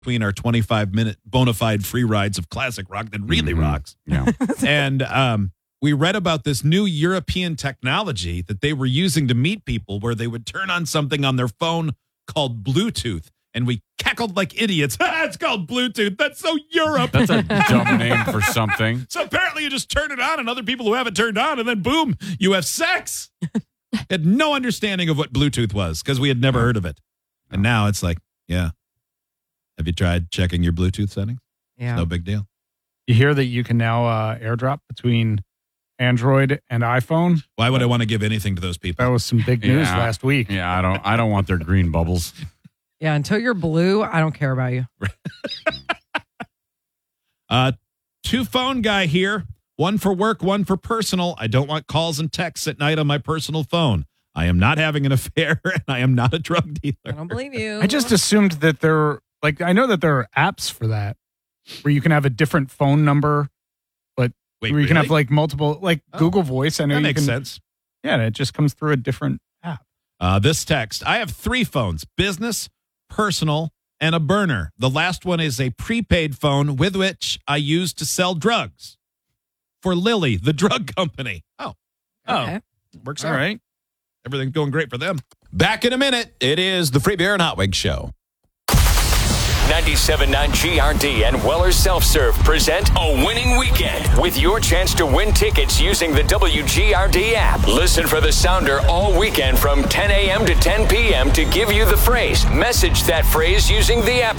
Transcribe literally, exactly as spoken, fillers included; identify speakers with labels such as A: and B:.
A: between our twenty-five minute bona fide free rides of classic rock that really
B: Mm-hmm.
A: rocks.
B: Yeah.
A: And um, we read about this new European technology that they were using to meet people where they would turn on something on their phone called Bluetooth. And we cackled like idiots. It's called Bluetooth. That's so Europe.
B: That's a dumb name for something.
A: So apparently you just turn it on and other people who have it turned on, and then boom, you have sex. Had no understanding of what Bluetooth was because we had never heard of it. And now it's like, yeah. Have you tried checking your Bluetooth settings?
C: Yeah.
A: No big deal.
D: You hear that you can now uh, airdrop between Android and iPhone?
A: Why would I want to give anything to those people?
D: That was some big news
B: Yeah.
D: last week.
B: Yeah, I don't I don't want their green bubbles.
C: Yeah, until you're blue, I don't care about you.
A: Uh, two phone guy here. One for work, one for personal. I don't want calls and texts at night on my personal phone. I am not having an affair, and I am not a drug
C: I
A: dealer.
C: don't believe you.
D: I just assumed that there, like, I know that there are apps for that where you can have a different phone number, but
A: Wait,
D: where you can
A: really?
D: have like multiple, like
A: Oh,
D: Google Voice. I know
A: That
D: you
A: makes
D: can,
A: sense.
D: Yeah, and it just comes through a different app.
A: Uh, this text, I have three phones, business, personal, and a burner. The last one is a prepaid phone with which I use to sell drugs for Lilly, the drug company. Oh,
C: Okay.
A: works
D: All
A: out.
D: right.
A: Everything's going great for them.
E: Back in a minute. It is the Free Beer and Hot Wings Show.
F: ninety-seven point nine G R D and Weller's Self Serve present a winning weekend with your chance to win tickets using the W G R D app. Listen for the sounder all weekend from ten a.m. to ten p.m. to give you the phrase. Message that phrase using the app